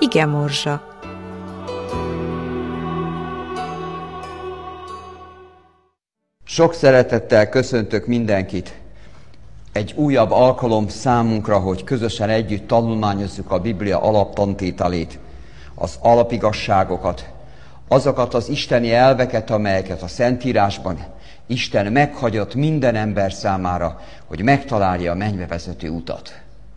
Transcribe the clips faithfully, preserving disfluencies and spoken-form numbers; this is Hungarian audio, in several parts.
Igemorzsa. Sok szeretettel köszöntök mindenkit. Egy újabb alkalom számunkra, hogy közösen együtt tanulmányozzuk a Biblia alaptantételét, az alapigasságokat, azokat az isteni elveket, amelyeket a Szentírásban Isten meghagyott minden ember számára, hogy megtalálja a mennybe vezető utat.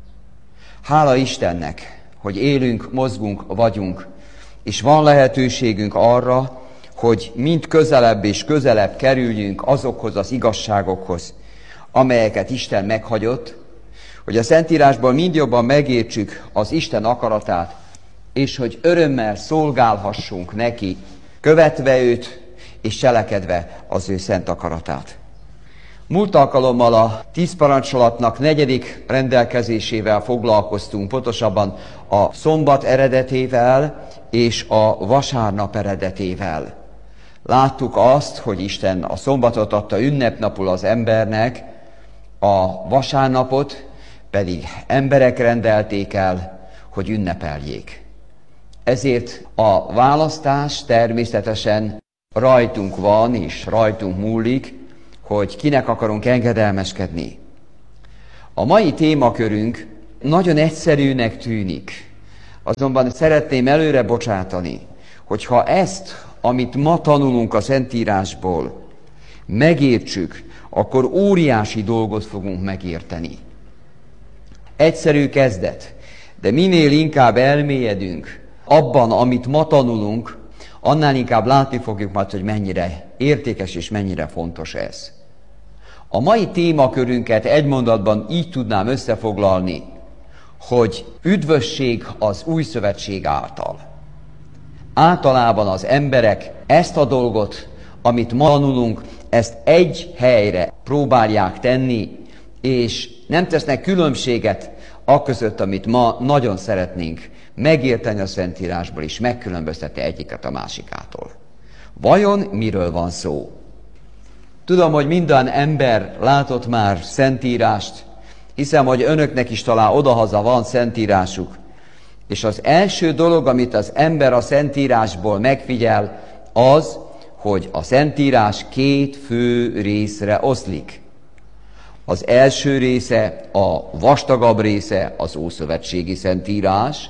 Hála Istennek, hogy élünk, mozgunk, vagyunk, és van lehetőségünk arra, hogy mind közelebb és közelebb kerüljünk azokhoz az igazságokhoz, amelyeket Isten meghagyott, hogy a Szentírásból mind jobban megértsük az Isten akaratát, és hogy örömmel szolgálhassunk neki, követve őt és cselekedve az ő szent akaratát. Múlt alkalommal a tíz parancsolatnak negyedik rendelkezésével foglalkoztunk, pontosabban a szombat eredetével és a vasárnap eredetével. Láttuk azt, hogy Isten a szombatot adta ünnepnapul az embernek, a vasárnapot pedig emberek rendelték el, hogy ünnepeljék. Ezért a választás természetesen rajtunk van és rajtunk múlik, hogy kinek akarunk engedelmeskedni. A mai témakörünk nagyon egyszerűnek tűnik, azonban szeretném előre bocsátani, hogyha ezt, amit ma tanulunk a Szentírásból, megértsük, akkor óriási dolgot fogunk megérteni. Egyszerű kezdet, de minél inkább elmélyedünk abban, amit ma tanulunk, annál inkább látni fogjuk majd, hogy mennyire értékes és mennyire fontos ez. A mai témakörünket egy mondatban így tudnám összefoglalni, hogy üdvösség az új szövetség által. Általában az emberek ezt a dolgot, amit ma tanulunk, ezt egy helyre próbálják tenni, és nem tesznek különbséget aközött, amit ma nagyon szeretnénk megérteni a Szentírásból, és megkülönböztetni egyiket a másikától. Vajon miről van szó? Tudom, hogy minden ember látott már Szentírást, hiszem, hogy önöknek is talán odahaza van Szentírásuk, és az első dolog, amit az ember a Szentírásból megfigyel, az, hogy a Szentírás két fő részre oszlik. Az első része, a vastagabb része az Ószövetségi Szentírás,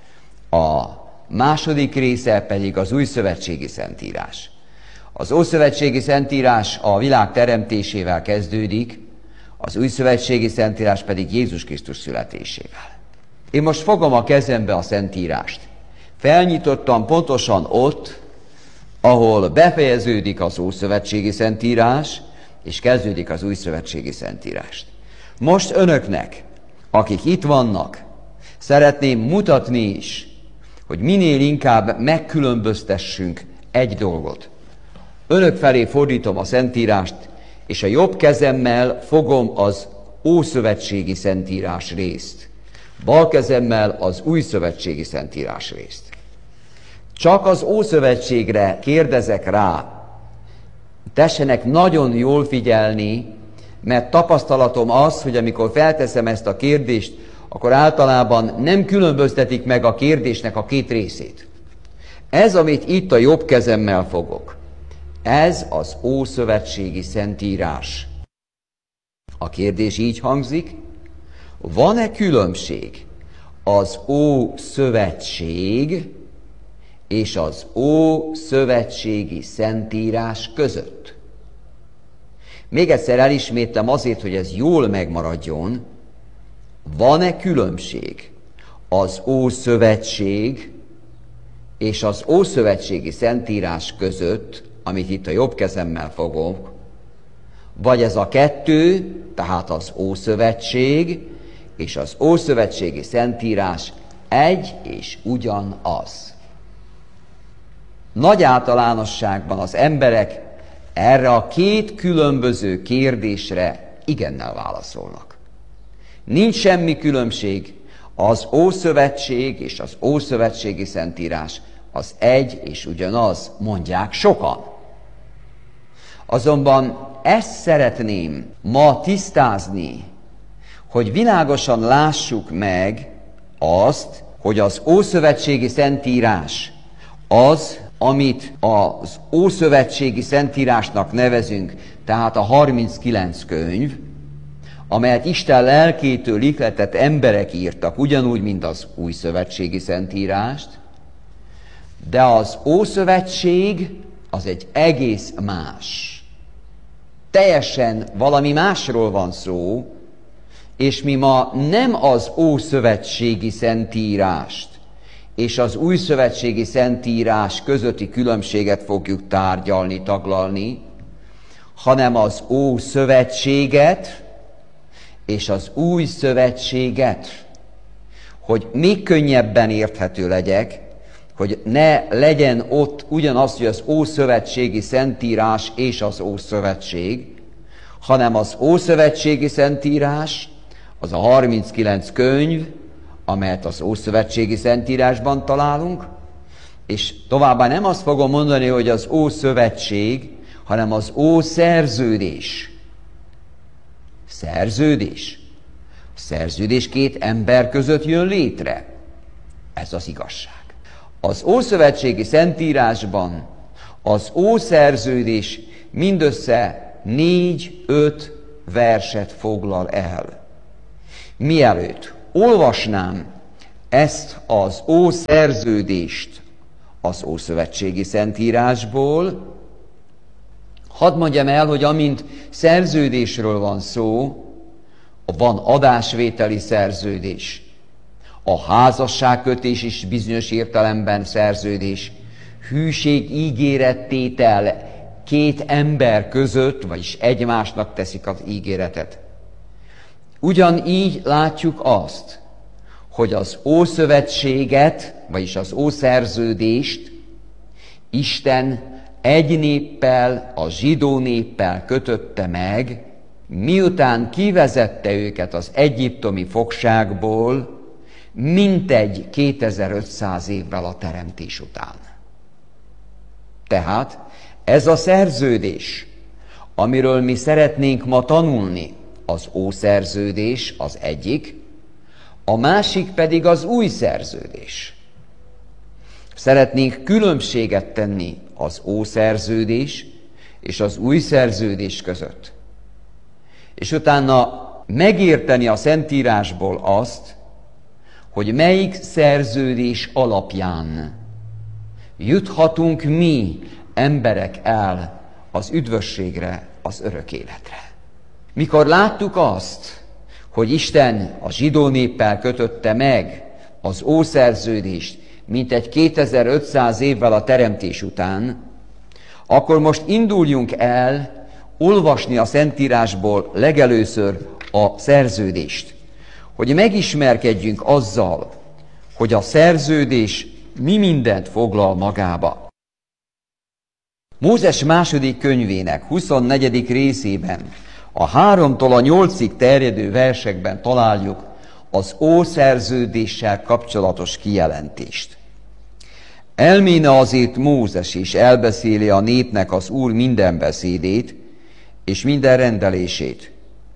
a második része pedig az Újszövetségi Szentírás. Az Ószövetségi Szentírás a világ teremtésével kezdődik, az Újszövetségi Szentírás pedig Jézus Krisztus születésével. Én most fogom a kezembe a Szentírást. Felnyitottam pontosan ott, ahol befejeződik az Ószövetségi Szentírás, és kezdődik az Újszövetségi Szentírást. Most önöknek, akik itt vannak, szeretném mutatni is, hogy minél inkább megkülönböztessünk egy dolgot. Önök felé fordítom a Szentírást, és a jobb kezemmel fogom az Ószövetségi Szentírás részt. Bal kezemmel az Újszövetségi Szentírás részt. Csak az Ószövetségre kérdezek rá. Tessenek nagyon jól figyelni, mert tapasztalatom az, hogy amikor felteszem ezt a kérdést, akkor általában nem különböztetik meg a kérdésnek a két részét. Ez, amit itt a jobb kezemmel fogok, ez az Ószövetségi Szentírás. A kérdés így hangzik: van-e különbség az Ószövetség és az Ószövetségi Szentírás között? Még egyszer elismétlem azért, hogy ez jól megmaradjon. Van-e különbség az Ószövetség és az Ószövetségi Szentírás között, amit itt a jobb kezemmel fogok, vagy ez a kettő, tehát az Ószövetség és az Ószövetségi Szentírás egy és ugyanaz? Nagy általánosságban az emberek erre a két különböző kérdésre igennel válaszolnak. Nincs semmi különbség, az Ószövetség és az Ószövetségi Szentírás az egy és ugyanaz, mondják sokan. Azonban ezt szeretném ma tisztázni, hogy világosan lássuk meg azt, hogy az Ószövetségi Szentírás az, amit az Ószövetségi Szentírásnak nevezünk, tehát a harminckilenc könyv, amelyet Isten lelkétől ihletett emberek írtak, ugyanúgy, mint az Újszövetségi Szentírást, de az Ószövetség az egy egész más. Teljesen valami másról van szó, és mi ma nem az Ószövetségi Szentírást és az Újszövetségi Szentírás közötti különbséget fogjuk tárgyalni, taglalni, hanem az Ószövetséget és az Új Szövetséget, hogy még könnyebben érthető legyek, hogy ne legyen ott ugyanaz, hogy az Ószövetségi Szentírás és az Ószövetség, hanem az Ószövetségi Szentírás az a harminckilenc könyv, amelyet az Ószövetségi Szentírásban találunk, és továbbá nem azt fogom mondani, hogy az Ószövetség, hanem az Ószerződés. Szerződés. Szerződés két ember között jön létre. Ez az igazság. Az Ószövetségi Szentírásban az Ószerződés mindössze négy-öt verset foglal el. Mielőtt olvasnám ezt az Ószerződést az Ószövetségi Szentírásból, hadd mondjam el, hogy amint szerződésről van szó, van adásvételi szerződés, a házasságkötés is bizonyos értelemben szerződés, hűség ígérettétel két ember között, vagyis egymásnak teszik az ígéretet. Ugyanígy látjuk azt, hogy az Ószövetséget, vagyis az Ószerződést Isten egy néppel, a zsidó néppel kötötte meg, miután kivezette őket az egyiptomi fogságból, mintegy kétezer-ötszáz évvel a teremtés után. Tehát ez a szerződés, amiről mi szeretnénk ma tanulni, az Ószerződés az egyik, a másik pedig az Új Szerződés. Szeretnénk különbséget tenni az Ószerződés és az Új Szerződés között. És utána megérteni a Szentírásból azt, hogy melyik szerződés alapján juthatunk mi, emberek el az üdvösségre, az örök életre. Mikor láttuk azt, hogy Isten a zsidó néppel kötötte meg az Ószerződést mintegy kétezer-ötszáz évvel a teremtés után, akkor most induljunk el olvasni a Szentírásból legelőször a szerződést, hogy megismerkedjünk azzal, hogy a szerződés mi mindent foglal magába. Mózes második könyvének huszonnegyedik részében, a háromtól a nyolcig terjedő versekben találjuk az Ószerződéssel kapcsolatos kijelentést. Elméne azért Mózes is elbeszéli a népnek az Úr minden beszédét és minden rendelését.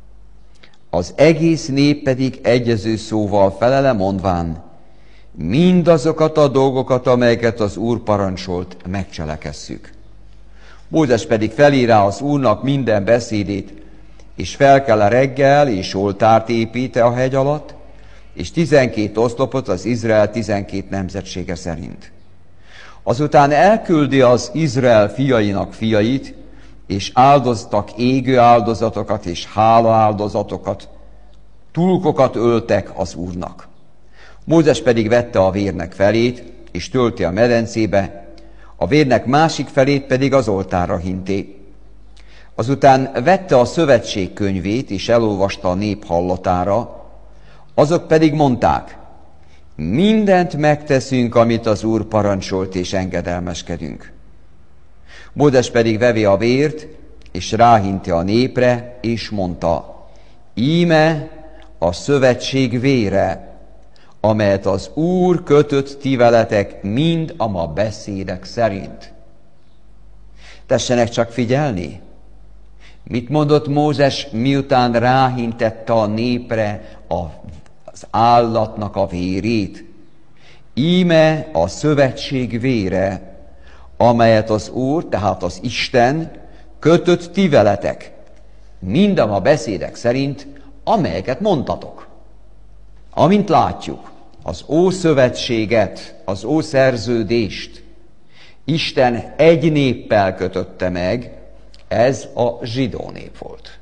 Az egész nép pedig egyező szóval felele mondván, mindazokat a dolgokat, amelyeket az Úr parancsolt, megcselekesszük. Mózes pedig felírá az Úrnak minden beszédét, és felkel a reggel, és oltárt építe a hegy alatt, és tizenkét oszlopot az Izrael tizenkét nemzetsége szerint. Azután elküldi az Izrael fiainak fiait, és áldoztak égő áldozatokat és hála áldozatokat, tulkokat öltek az Úrnak. Mózes pedig vette a vérnek felét, és tölti a medencébe, a vérnek másik felét pedig az oltárra hinté. Azután vette a szövetség könyvét, és elolvasta a nép hallatára, azok pedig mondták, mindent megteszünk, amit az Úr parancsolt, és engedelmeskedünk. Mózes pedig vevi a vért, és ráhinti a népre, és mondta, íme a szövetség vére, amelyet az Úr kötött ti veletek mind a ma beszédek szerint. Tessenek csak figyelni, mit mondott Mózes, miután ráhintette a népre az állatnak a vérét? íme a szövetség vére, amelyet az Úr, tehát az Isten kötött ti veletek, mindam a beszédek szerint, amelyeket mondtatok. Amint látjuk, az Ószövetséget, az Ószerződést Isten egy néppel kötötte meg, ez a zsidó nép volt.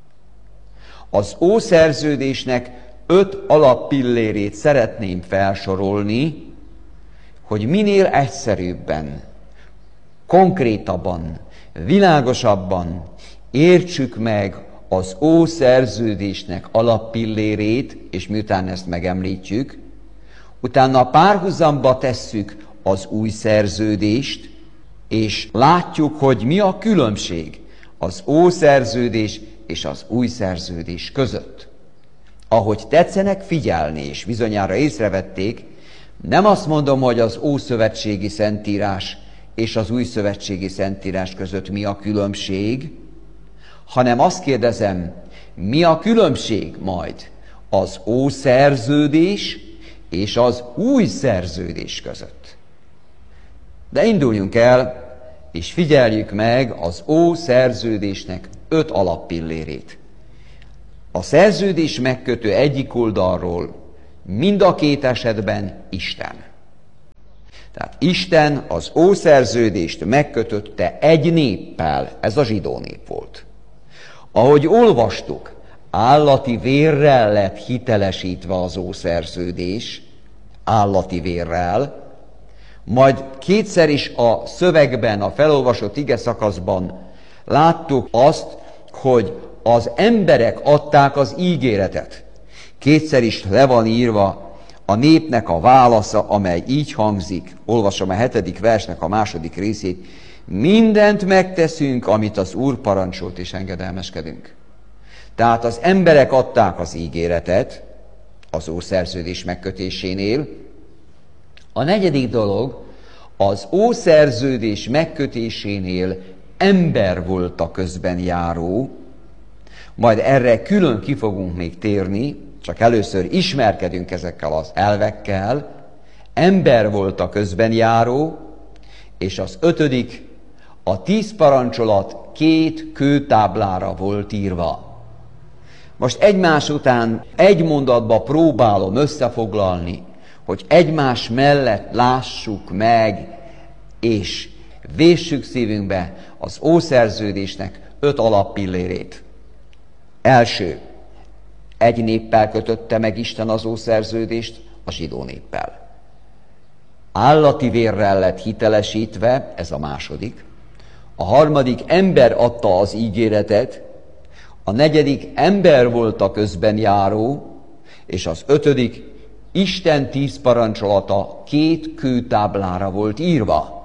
Az Ószerződésnek öt alappillérét szeretném felsorolni, hogy minél egyszerűbben, konkrétabban, világosabban értsük meg az Ószerződésnek alappillérét, és miután ezt megemlítjük, utána párhuzamba tesszük az Új Szerződést, és látjuk, hogy mi a különbség az Ószerződés és az Új Szerződés között. Ahogy tetszenek figyelni, és bizonyára észrevették, nem azt mondom, hogy az Ószövetségi Szentírás és az Új Szövetségi Szentírás között mi a különbség, hanem azt kérdezem, mi a különbség majd az Ószerződés és az Új Szerződés között. De induljunk el, és figyeljük meg az Ószerződésnek öt alappillérét. A szerződés megkötő egyik oldalról mind a két esetben Isten. Tehát Isten az Ószerződést megkötötte egy néppel, ez a zsidó nép volt. Ahogy olvastuk, állati vérrel lett hitelesítve az Ószerződés, állati vérrel, majd kétszer is a szövegben, a felolvasott ige szakaszban láttuk azt, hogy az emberek adták az ígéretet. Kétszer is le van írva a népnek a válasza, amely így hangzik, olvasom a hetedik versnek a második részét, mindent megteszünk, amit az Úr parancsolt, és engedelmeskedünk. Tehát az emberek adták az ígéretet az Ószerződés megkötésénél. A negyedik dolog, az Ószerződés megkötésénél ember volt a közben járó, majd erre külön ki fogunk még térni, csak először ismerkedünk ezekkel az elvekkel. Ember volt a közben járó, és az ötödik, a tíz parancsolat két kőtáblára volt írva. Most egymás után egy mondatba próbálom összefoglalni, hogy egymás mellett lássuk meg, és véssük szívünkbe az Ószerződésnek öt alappillérét. Első, egy néppel kötötte meg Isten az Ószerződést, a zsidó néppel. Állati vérrel lett hitelesítve, ez a második. A harmadik, ember adta az ígéretet. A negyedik, ember volt a közben járó. És az ötödik, Isten tíz parancsolata két kőtáblára volt írva.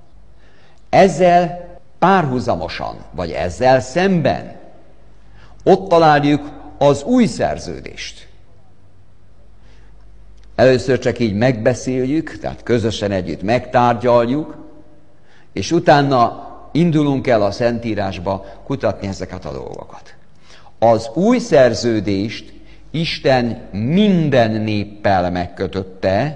Ezzel párhuzamosan, vagy ezzel szemben ott találjuk az Új Szerződést. Először csak így megbeszéljük, tehát közösen együtt megtárgyaljuk, és utána indulunk el a Szentírásba kutatni ezeket a dolgokat. Az Új Szerződést Isten minden néppel megkötötte,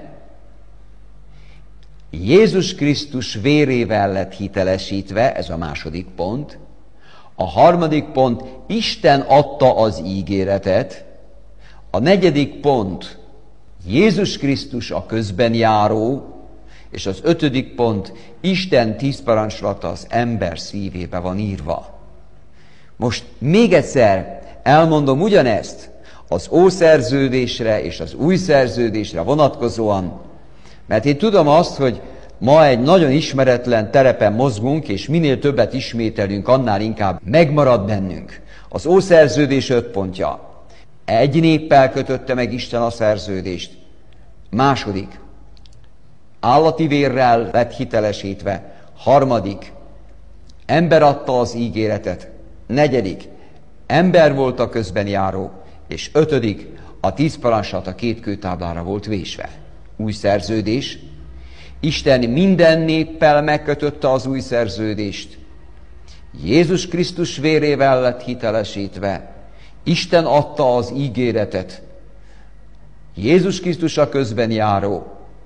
Jézus Krisztus vérével lett hitelesítve, ez a második pont. A harmadik pont, Isten adta az ígéretet. A negyedik pont, Jézus Krisztus a közben járó. És az ötödik pont, Isten tíz parancsolata az ember szívébe van írva. Most még egyszer elmondom ugyanezt az Ószerződésre és az Új Szerződésre vonatkozóan, mert én tudom azt, hogy ma egy nagyon ismeretlen terepen mozgunk, és minél többet ismételünk, annál inkább megmarad bennünk. Az Ószerződés öt pontja. Egy néppel kötötte meg Isten a szerződést. Második, állati vérrel lett hitelesítve. Harmadik, ember adta az ígéretet. Negyedik, ember volt a közben járó. És ötödik, a tíz parancsolat a két kőtáblára volt vésve. Új Szerződés. Isten minden néppel megkötötte az Új Szerződést. Jézus Krisztus vérével lett hitelesítve. Isten adta az ígéretet. Jézus Krisztus a közben járó.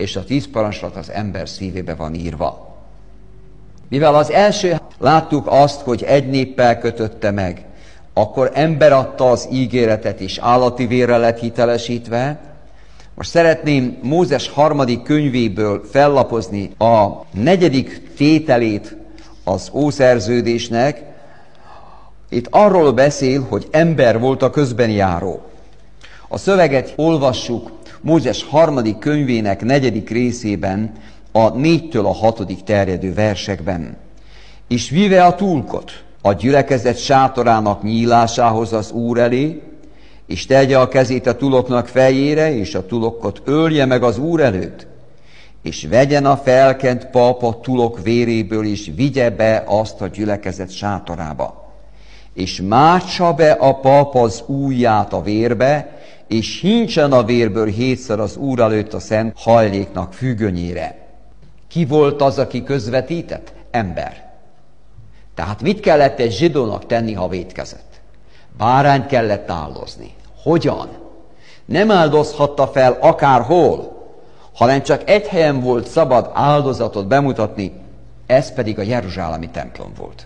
és a tíz parancsolat az ember szívébe van írva. Mivel az első láttuk azt, hogy egy néppel kötötte meg, akkor ember adta az ígéretet, és állati vérrel lett hitelesítve. Most szeretném Mózes harmadik könyvéből fellapozni a negyedik tételét az ószerződésnek. Itt arról beszél, hogy ember volt a közbenjáró. A szöveget olvassuk Mózes harmadik könyvének negyedik részében, a négytől a hatodik terjedő versekben. És vive a tulkot a gyülekezet sátorának nyílásához az Úr elé, és tegye a kezét a tuloknak fejére, és a tulokkot ölje meg az Úr előtt, és vegyen a felkent pap a tulok véréből, és vigye be azt a gyülekezet sátorába. És mátsa be a pap az ujját a vérbe, és hincsen a vérből hétszer az Úr előtt a szent hajléknak függönyére. Ki volt az, aki közvetített? Ember. Tehát mit kellett egy zsidónak tenni, ha vétkezett? Bárányt kellett áldozni. Hogyan? Nem áldozhatta fel akárhol, hanem csak egy helyen volt szabad áldozatot bemutatni, ez pedig a jeruzsálemi templom volt.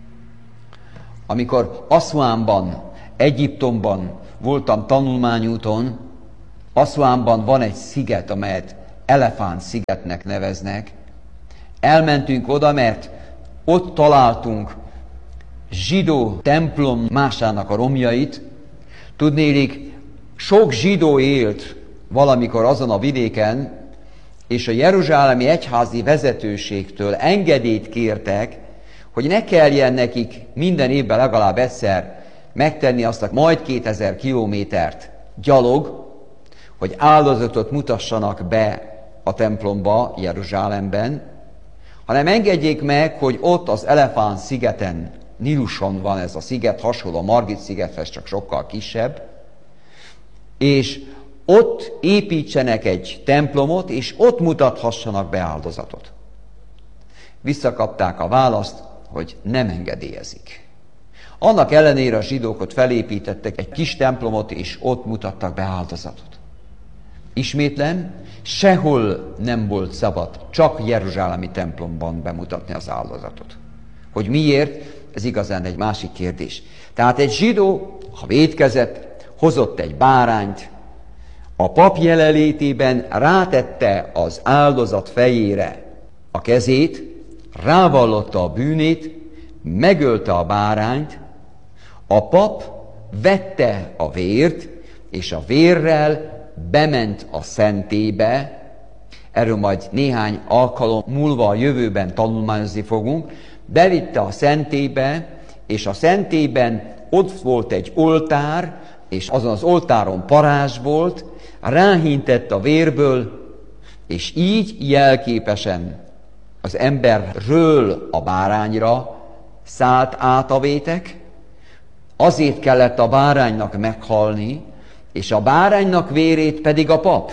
Amikor Aszsuánban, Egyiptomban voltam tanulmányúton, Aszsuánban van egy sziget, amelyet Elefánt szigetnek neveznek. Elmentünk oda, mert ott találtunk zsidó templom másának a romjait. Tudnélik, sok zsidó élt valamikor azon a vidéken, és a jeruzsálemi egyházi vezetőségtől engedélyt kértek, hogy ne kelljen nekik minden évben legalább egyszer megtenni azt a majd kétezer kilométert gyalog, hogy áldozatot mutassanak be a templomba Jeruzsálemben, hanem engedjék meg, hogy ott az Elefánt szigeten, Niluson van ez a sziget, hasonló a Margit szigethez, csak sokkal kisebb, és ott építsenek egy templomot, és ott mutathassanak be áldozatot. Visszakapták a választ, hogy nem engedélyezik. Annak ellenére a zsidók ott felépítettek egy kis templomot, és ott mutattak be áldozatot. Ismétlem, sehol nem volt szabad, csak jeruzsálemi templomban bemutatni az áldozatot. Hogy miért? Ez igazán egy másik kérdés. Tehát egy zsidó, ha vétkezett, hozott egy bárányt, a pap jelenlétében rátette az áldozat fejére a kezét, rávallotta a bűnét, megölte a bárányt, a pap vette a vért, és a vérrel bement a szentélybe. Erről majd néhány alkalom múlva a jövőben tanulmányozni fogunk. Bevitte a szentélybe, és a szentélyben ott volt egy oltár, és azon az oltáron parázs volt, ráhintett a vérből, és így jelképesen az emberről a bárányra szállt át a vétek. Azért kellett a báránynak meghalni, és a báránynak vérét pedig a pap.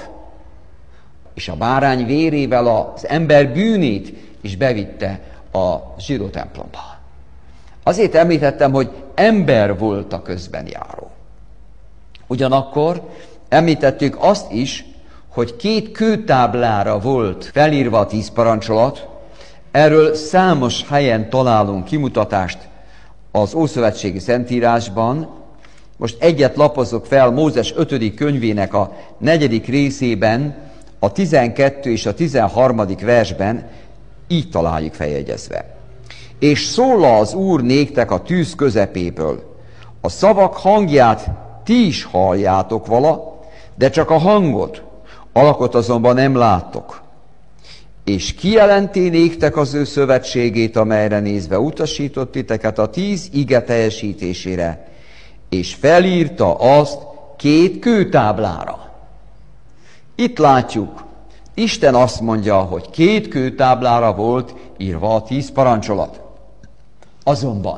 És a bárány vérével az ember bűnét is bevitte a zsidó templomba. Azért említettem, hogy ember volt a közbenjáró. Ugyanakkor említettük azt is, hogy két kőtáblára volt felírva a tíz parancsolat. Erről számos helyen találunk kimutatást az Ószövetségi Szentírásban. Most egyet lapozok fel Mózes ötödik könyvének a negyedik részében, a tizenkettő és a tizenharmadik versben, így találjuk feljegyezve. És szól az Úr néktek a tűz közepéből, a szavak hangját ti is halljátok vala, de csak a hangot, alakot azonban nem láttok. És kijelenti néktek az ő szövetségét, amelyre nézve utasított titeket a tíz ige teljesítésére, és felírta azt két kőtáblára. Itt látjuk, Isten azt mondja, hogy két kőtáblára volt írva a tíz parancsolat. Azonban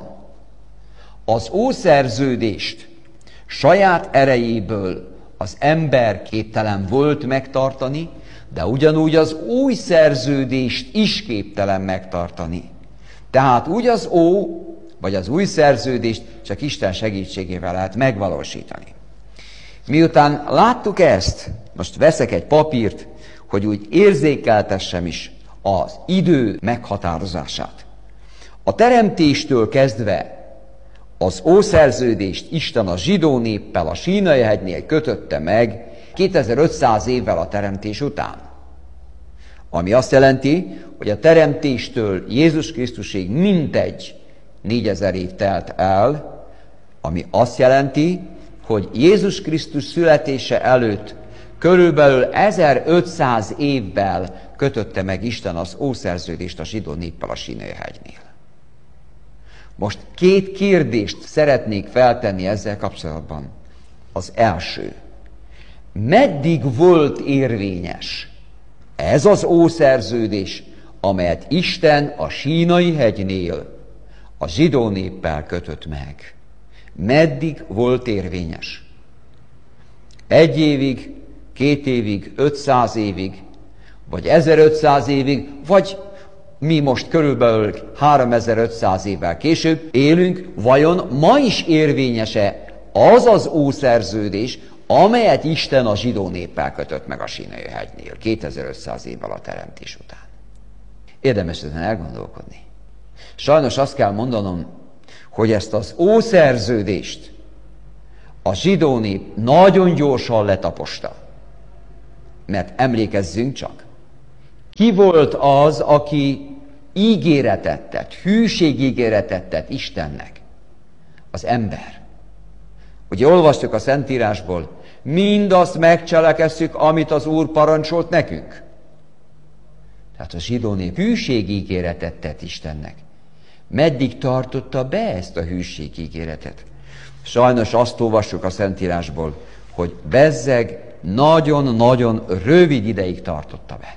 az ószerződést saját erejéből az ember képtelen volt megtartani, de ugyanúgy az új szerződést is képtelen megtartani. Tehát úgy az ó, vagy az új szerződést csak Isten segítségével lehet megvalósítani. Miután láttuk ezt, most veszek egy papírt, hogy úgy érzékeltessem is az idő meghatározását. A teremtéstől kezdve az Ószerződést Isten a zsidó néppel a Sínai-hegynél kötötte meg kétezer-ötszáz évvel a teremtés után. Ami azt jelenti, hogy a teremtéstől Jézus Krisztusig mintegy négyezer év telt el, ami azt jelenti, hogy Jézus Krisztus születése előtt körülbelül ezerötszáz évvel kötötte meg Isten az Ószerződést a zsidó néppel a Sínai-hegynél. Most két kérdést szeretnék feltenni ezzel kapcsolatban. Az első. Meddig volt érvényes ez az Ószerződés, amelyet Isten a Sínai-hegynél a zsidó néppel kötött meg? Meddig volt érvényes? Egy évig, két évig, ötszáz évig, vagy ezerötszáz évig, vagy mi most körülbelül háromezer-ötszáz évvel később élünk, vajon ma is érvényes-e az az Ószerződés, amelyet Isten a zsidó néppel kötött meg a Sínai-hegynél kétezer-ötszáz évvel a teremtés után? Érdemes ezen elgondolkodni. Sajnos azt kell mondanom, hogy ezt az Ószerződést a zsidó nép nagyon gyorsan letaposta. Mert emlékezzünk csak, ki volt az, aki ígéretet tett, hűségígéretet tett Istennek? Az ember. Ugye olvastuk a Szentírásból, mindazt megcselekesszük, amit az Úr parancsolt nekünk. Tehát a zsidó nép hűségígéretet tett Istennek. Meddig tartotta be ezt a hűségígéretet? Sajnos azt olvassuk a Szentírásból, hogy bezzeg nagyon-nagyon rövid ideig tartotta be.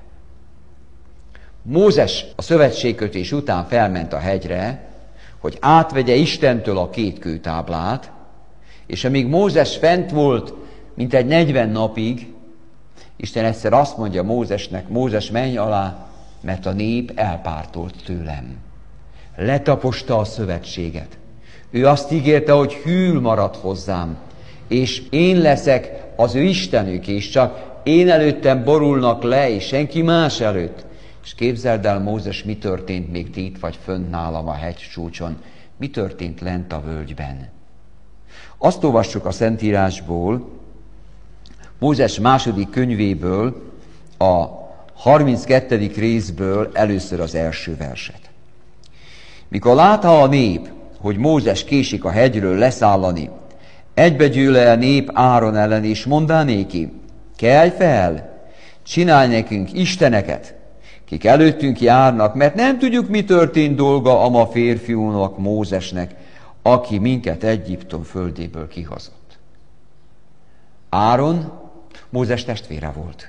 Mózes a szövetségkötés után felment a hegyre, hogy átvegye Istentől a két kőtáblát, és amíg Mózes fent volt, mintegy negyven napig, Isten egyszer azt mondja Mózesnek, Mózes, menj alá, mert a nép elpártolt tőlem. Letaposta a szövetséget. Ő azt ígérte, hogy hűl marad hozzám, és én leszek az ő Istenük, és csak én előttem borulnak le, és senki más előtt. És képzeld el, Mózes, mi történt még te itt vagy fönt nálam a hegycsúcson, mi történt lent a völgyben. Azt olvassuk a Szentírásból, Mózes második könyvéből, a harminckettedik részből először az első verset. Mikor látta a nép, hogy Mózes késik a hegyről leszállani, egybegyűle a nép Áron ellen, és mondá néki, kelj fel, csinálj nekünk isteneket, kik előttünk járnak, mert nem tudjuk, mi történt dolga a ma férfiúnak, Mózesnek, aki minket Egyiptom földéből kihozott. Áron Mózes testvére volt,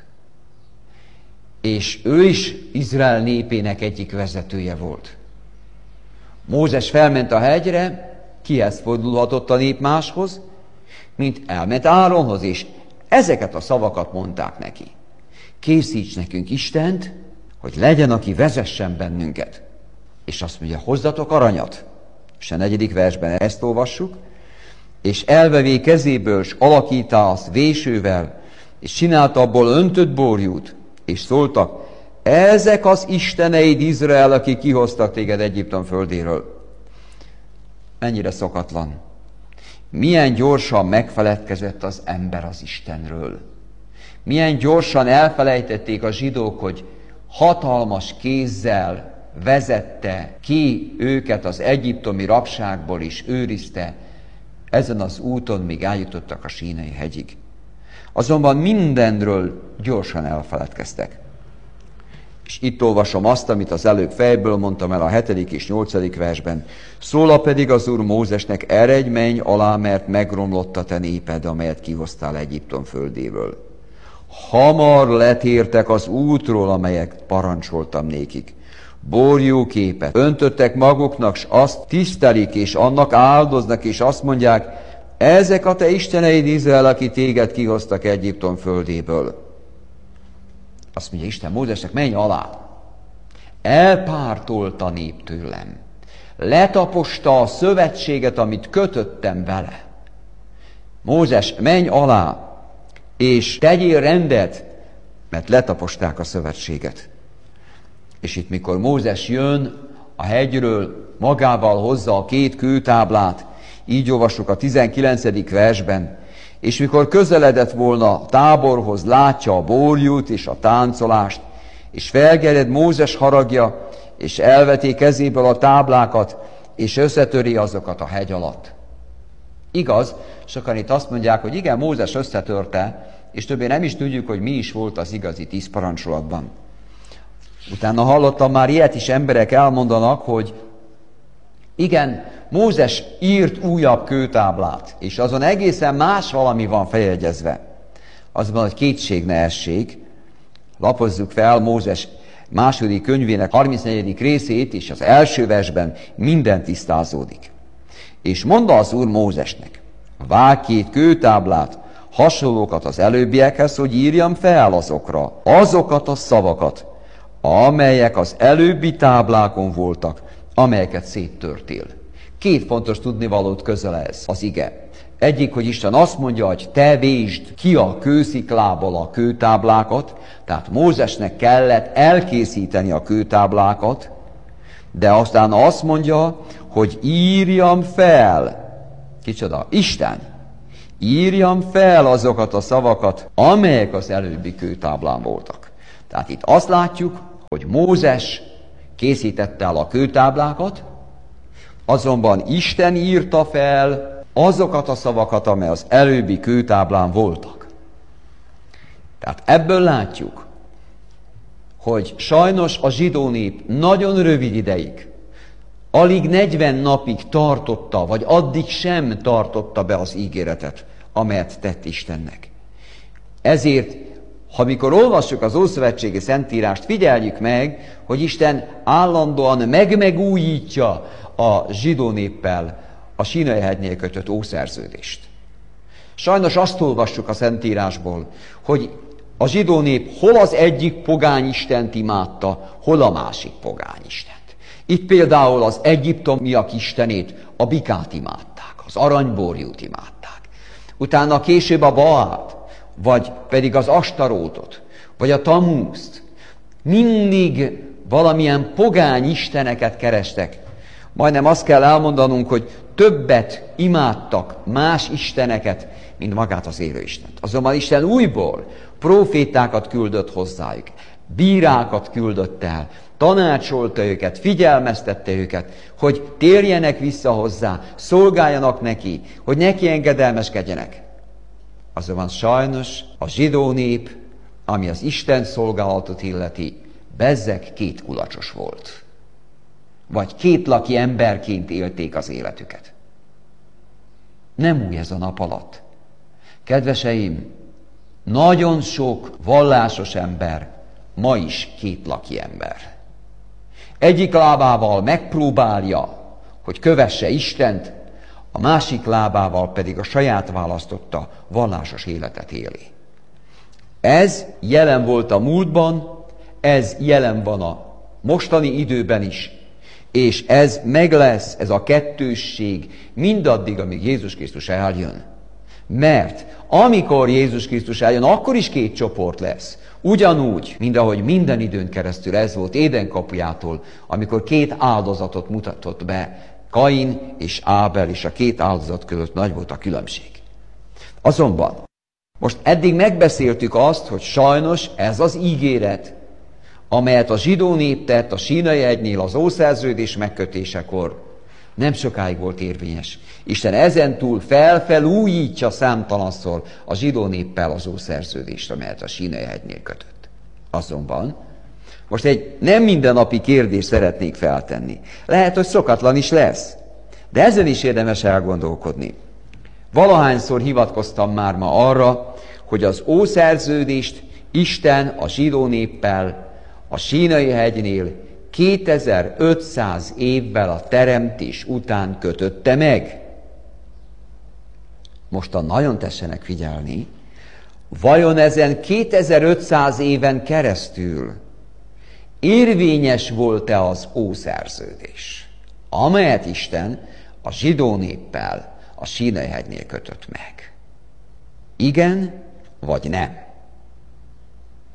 és ő is Izrael népének egyik vezetője volt. Mózes felment a hegyre, kihez fordulhatott a nép máshoz, mint elment Áronhoz, és ezeket a szavakat mondták neki. Készíts nekünk Istent, hogy legyen, aki vezessen bennünket. És azt mondja, hozzatok aranyat. És a negyedik versben ezt olvassuk. És elvevé kezéből, s alakítá azt vésővel, és csinálta abból öntött borjút, és szóltak, ezek az isteneid, Izrael, akik kihoztak téged Egyiptom földéről. Mennyire szokatlan. Milyen gyorsan megfeledkezett az ember az Istenről. Milyen gyorsan elfelejtették a zsidók, hogy hatalmas kézzel vezette ki őket az egyiptomi rabságból, és őrizte ezen az úton, míg eljutottak a Sínai-hegyig. Azonban mindenről gyorsan elfeledkeztek. És itt olvasom azt, amit az előbb fejből mondtam el a hetedik és nyolcadik versben. Szóla pedig az Úr Mózesnek, eredj, menj alá, mert megromlott a te néped, amelyet kihoztál Egyiptom földéből. Hamar letértek az útról, amelyet parancsoltam nékik. Borjóképet öntöttek maguknak, s azt tisztelik, és annak áldoznak, és azt mondják, ezek a te isteneid, Izrael, aki téged kihoztak Egyiptom földéből. Azt mondja Isten Mózesnek, menj alá. Elpártolt a nép tőlem. Letaposta a szövetséget, amit kötöttem vele. Mózes, menj alá, és tegyél rendet mert letaposták a szövetséget. És itt, mikor Mózes jön a hegyről, magával hozza a két kőtáblát, így olvassuk a tizenkilencedik versben, és mikor közeledett volna a táborhoz, látja a borjút és a táncolást, és felgered Mózes haragja, és elveti kezéből a táblákat, és összetöri azokat a hegy alatt. Igaz, sokan itt azt mondják, hogy igen, Mózes összetörte, és többé nem is tudjuk, hogy mi is volt az igazi tíz parancsolatban. Utána hallottam már ilyet is, emberek elmondanak, hogy igen, Mózes írt újabb kőtáblát, és azon egészen más valami van feljegyezve. Azban, hogy kétség ne essék, lapozzuk fel Mózes második könyvének harmincnegyedik részét, és az első versben minden tisztázódik. És mondta az Úr Mózesnek, vágj két kőtáblát, hasonlókat az előbbiekhez, hogy írjam fel azokra, azokat a szavakat, amelyek az előbbi táblákon voltak, amelyeket széttörtél. Két fontos tudnivalót közöl ez az ige. Egyik, hogy Isten azt mondja, hogy te vésd ki a kősziklából a kőtáblákat, tehát Mózesnek kellett elkészíteni a kőtáblákat, de aztán azt mondja, hogy írjam fel. Kicsoda? Isten. Írjam fel azokat a szavakat, amelyek az előbbi kőtáblán voltak. Tehát itt azt látjuk, hogy Mózes készítette el a kőtáblákat, azonban Isten írta fel azokat a szavakat, amely az előbbi kőtáblán voltak. Tehát ebből látjuk, hogy sajnos a zsidó nép nagyon rövid ideig, alig negyven napig tartotta, vagy addig sem tartotta be az ígéretet, amelyet tett Istennek. Ezért, ha mikor olvassuk az Ószövetségi Szentírást, figyeljük meg, hogy Isten állandóan megmegújítja a zsidó néppel a Sínai-hegynél kötött ószerződést. Sajnos azt olvassuk a Szentírásból, hogy a zsidó nép hol az egyik pogányistent imádta, hol a másik pogányistent. Itt például az egyiptomiak istenét, a Bikát imádták, az aranyborjút imádták. Utána később a Baát, vagy pedig az Astarótot, vagy a Tamúzt. Mindig valamilyen pogány isteneket kerestek. Majdnem azt kell elmondanunk, hogy többet imádtak más isteneket, mint magát az élő Istent. Azonban Isten újból profétákat küldött hozzájuk, bírákat küldött el, tanácsolta őket, figyelmeztette őket, hogy térjenek vissza hozzá, szolgáljanak neki, hogy neki engedelmeskedjenek. Azonban sajnos a zsidó nép, ami az Isten szolgálatot illeti, bezzeg kétkulacsos volt. Vagy kétlaki emberként élték az életüket. Nem új ez a nap alatt. Kedveseim, nagyon sok vallásos ember ma is kétlaki ember. Egyik lábával megpróbálja, hogy kövesse Istent, a másik lábával pedig a saját választotta vallásos életet éli. Ez jelen volt a múltban, ez jelen van a mostani időben is, és ez meg lesz, ez a kettősség mindaddig, amíg Jézus Krisztus eljön. Mert amikor Jézus Krisztus eljön, akkor is két csoport lesz. Ugyanúgy, mint ahogy minden időn keresztül ez volt Éden kapujától, amikor két áldozatot mutatott be, Kain és Ábel, és a két áldozat között nagy volt a különbség. Azonban most eddig megbeszéltük azt, hogy sajnos ez az ígéret, amelyet a zsidó nép tett a Sínai-hegynél az ószerződés megkötésekor, nem sokáig volt érvényes. Isten ezentúl felfelújítja számtalanszor a zsidó néppel az ószerződést, amelyet a Sínai-hegynél kötött. Azonban most egy nem mindennapi kérdést szeretnék feltenni. Lehet, hogy szokatlan is lesz, de ezen is érdemes elgondolkodni. Valahányszor hivatkoztam már ma arra, hogy az ószerződést Isten a zsidó néppel a Sínai-hegynél kétezer-ötszáz évvel a teremtés után kötötte meg. Mostan nagyon tessenek figyelni, vajon ezen kétezer-ötszáz éven keresztül érvényes volt-e az ószerződés, amelyet Isten a zsidó néppel a Sínai-hegynél kötött meg? Igen, vagy nem?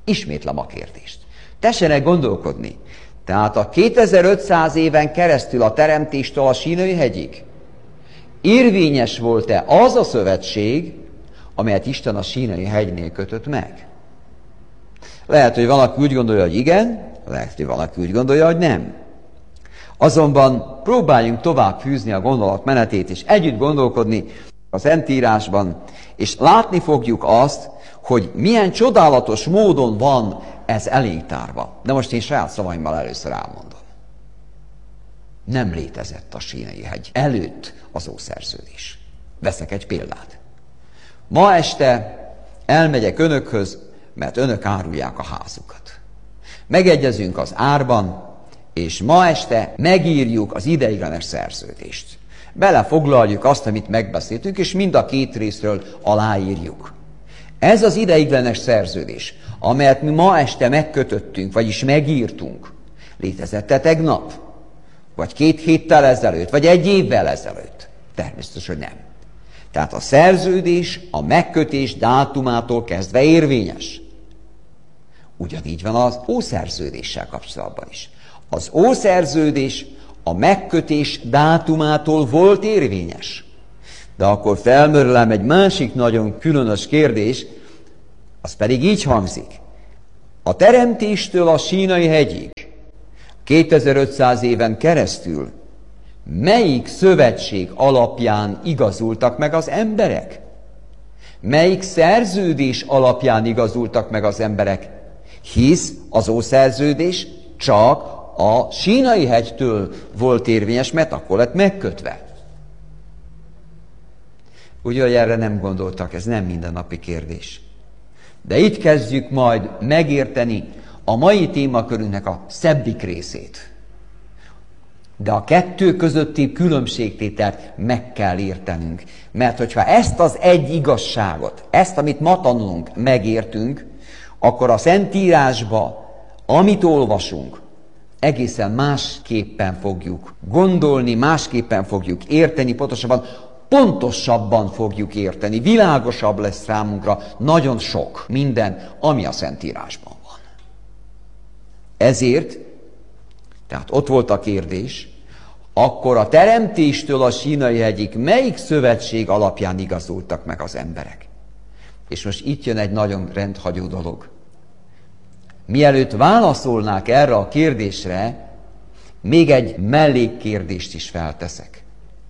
Ismétlem a kérdést. Tessenek gondolkodni. Tehát a kétezer-ötszáz éven keresztül a teremtéstől a Sínai hegyig érvényes volt-e az a szövetség, amelyet Isten a Sínai hegynél kötött meg? Lehet, hogy valaki úgy gondolja, hogy igen, lehet, hogy valaki úgy gondolja, hogy nem. Azonban próbáljunk tovább fűzni a gondolatmenetét, és együtt gondolkodni a Szentírásban, és látni fogjuk azt, hogy milyen csodálatos módon van ez elétárva. De most én saját szavaimmal először elmondom. Nem létezett a Sínai hegy előtt az ószerződés. Veszek egy példát. Ma este elmegyek önökhöz, mert önök árulják a házukat. Megegyezünk az árban, és ma este megírjuk az ideiglenes szerződést. Belefoglaljuk azt, amit megbeszéltünk, és mind a két részről aláírjuk. Ez az ideiglenes szerződés, amelyet mi ma este megkötöttünk, vagyis megírtunk, létezett-e tegnap? Vagy két héttel ezelőtt? Vagy egy évvel ezelőtt? Természetesen nem. Tehát a szerződés a megkötés dátumától kezdve érvényes. Ugyanígy van az ószerződéssel kapcsolatban is. Az ószerződés a megkötés dátumától volt érvényes. De akkor felmerül egy másik nagyon különös kérdés, az pedig így hangzik. A teremtéstől a Sínai hegyig, kétezer-ötszáz éven keresztül melyik szövetség alapján igazultak meg az emberek? Melyik szerződés alapján igazultak meg az emberek? Hisz az ószerződés csak a Sínai hegytől volt érvényes, mert akkor lett megkötve. Ugye, hogy erre nem gondoltak, ez nem mindennapi kérdés. De itt kezdjük majd megérteni a mai témakörünknek a szebbik részét. De a kettő közötti különbségtételt meg kell értenünk. Mert hogyha ezt az egy igazságot, ezt, amit ma tanulunk, megértünk, akkor a Szentírásba, amit olvasunk, egészen másképpen fogjuk gondolni, másképpen fogjuk érteni, pontosabban pontosabban fogjuk érteni, világosabb lesz számunkra nagyon sok minden, ami a Szentírásban van. Ezért, tehát ott volt a kérdés, akkor a teremtéstől a Sínai hegyig melyik szövetség alapján igazultak meg az emberek? És most itt jön egy nagyon rendhagyó dolog. Mielőtt válaszolnák erre a kérdésre, még egy mellékkérdést is felteszek.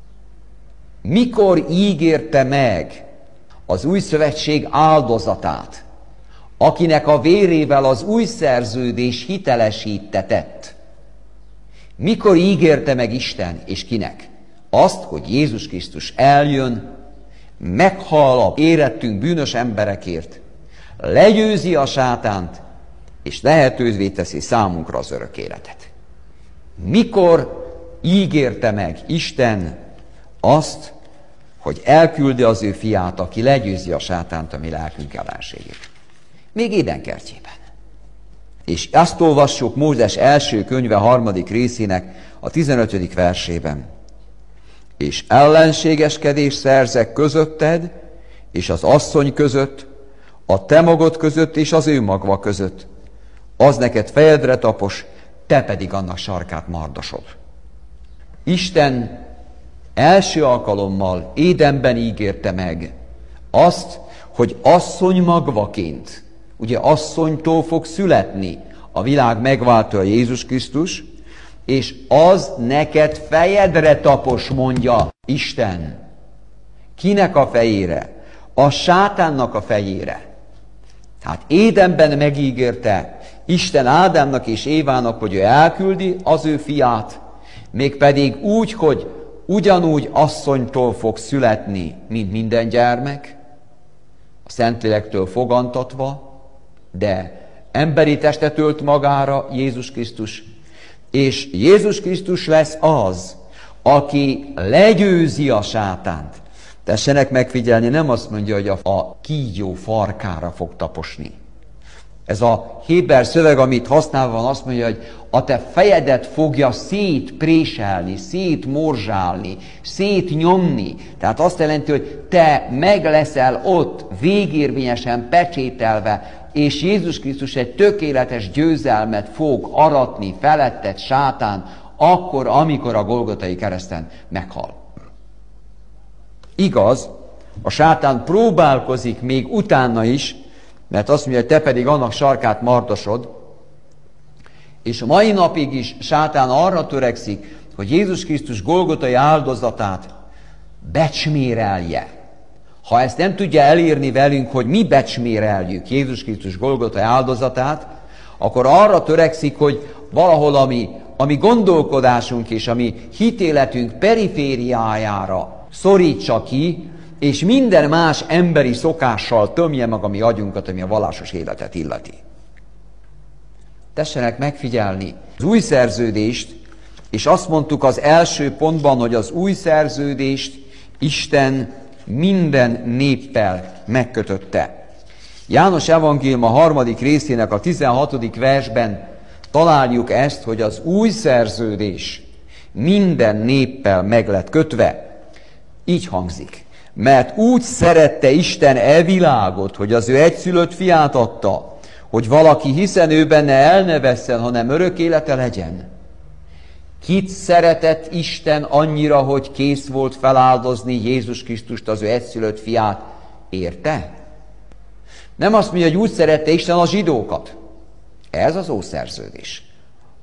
Mikor ígérte meg az új szövetség áldozatát, akinek a vérével az új szerződés hitelesítetett? Mikor ígérte meg Isten, és kinek? Azt, hogy Jézus Krisztus eljön, meghal a érettünk bűnös emberekért, legyőzi a sátánt, és lehetővé teszi számunkra az örök életet. Mikor ígérte meg Isten azt, hogy elküldi az ő fiát, aki legyőzi a sátánt, a mi lelkünk ellenségét? Még Éden kertjében. És azt olvassuk Mózes első könyve harmadik részének a tizenötödik versében. És ellenségeskedés szerzek közötted, és az asszony között, a te magod között, és az ő magva között. Az neked fejedre tapos, te pedig annak sarkát mardosod. Isten első alkalommal Édenben ígérte meg azt, hogy asszony magvaként, ugye asszonytól fog születni a világ megváltója Jézus Krisztus, és az neked fejedre tapos, mondja Isten. Kinek a fejére? A sátánnak a fejére. Tehát Édenben megígérte Isten Ádámnak és Évának, hogy ő elküldi az ő fiát, mégpedig úgy, hogy ugyanúgy asszonytól fog születni, mint minden gyermek, a Szentlélektől fogantatva, de emberi testet ölt magára Jézus Krisztus, és Jézus Krisztus lesz az, aki legyőzi a sátánt. Tessenek megfigyelni, nem azt mondja, hogy a, a kígyó farkára fog taposni. Ez a héber szöveg, amit használva van, azt mondja, hogy a te fejedet fogja szétpréselni, szétmorzsálni, szétnyomni. Tehát azt jelenti, hogy te meg leszel ott végérvényesen pecsételve és Jézus Krisztus egy tökéletes győzelmet fog aratni feletted, sátán, akkor, amikor a Golgotai kereszten meghal. Igaz, a sátán próbálkozik még utána is, mert azt mondja, hogy te pedig annak sarkát martosod, és a mai napig is sátán arra törekszik, hogy Jézus Krisztus Golgotai áldozatát becsmérelje. Ha ezt nem tudja elérni velünk, hogy mi becsméreljük Jézus Krisztus Golgotai áldozatát, akkor arra törekszik, hogy valahol ami, ami gondolkodásunk és ami hitéletünk perifériájára szorítsa ki, és minden más emberi szokással tömje meg a mi agyunkat, ami a vallásos életet illeti. Tessenek megfigyelni az új szerződést, és azt mondtuk az első pontban, hogy az új szerződést Isten minden néppel megkötötte. János evangélium a harmadik részének a tizenhatodik versben találjuk ezt, hogy az új szerződés minden néppel meg lett kötve. Így hangzik. Mert úgy szerette Isten e világot, hogy az ő egyszülött fiát adta, hogy valaki hiszen ő benne el ne vesszen, hanem örök élete legyen. Kit szeretett Isten annyira, hogy kész volt feláldozni Jézus Krisztust, az ő egyszülött fiát? Érte? Nem azt mondja, hogy úgy szerette Isten a zsidókat. Ez az ószerződés.